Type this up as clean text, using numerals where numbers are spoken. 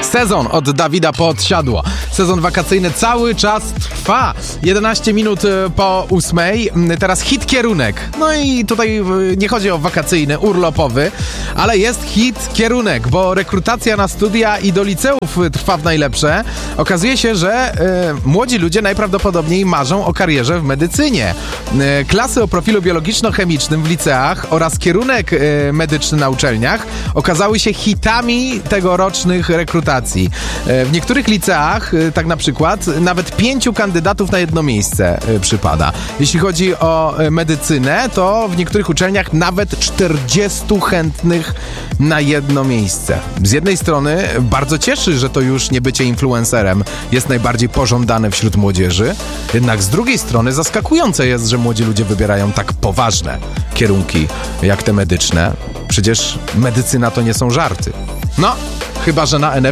Sezon od Dawida Podsiadło. Sezon wakacyjny cały czas trwa. 11 minut po 8. Teraz hit kierunek. No i tutaj nie chodzi o wakacyjny, urlopowy, ale jest hit kierunek, bo rekrutacja na studia i do liceów trwa w najlepsze. Okazuje się, że młodzi ludzie najprawdopodobniej marzą o karierze w medycynie. Klasy o profilu biologiczno-chemicznym w liceach oraz kierunek medyczny na uczelniach okazały się hitami tegorocznych rekrutacji. W niektórych liceach, tak na przykład, nawet 5 kandydatów na jedno miejsce przypada. Jeśli chodzi o medycynę, to w niektórych uczelniach nawet 40 chętnych na jedno miejsce. Z jednej strony bardzo cieszy, że to już nie bycie influencerem jest najbardziej pożądane wśród młodzieży, jednak z drugiej strony zaskakujące jest, że młodzi ludzie wybierają tak poważne kierunki jak te medyczne. Przecież medycyna to nie są żarty. No, chyba że na NF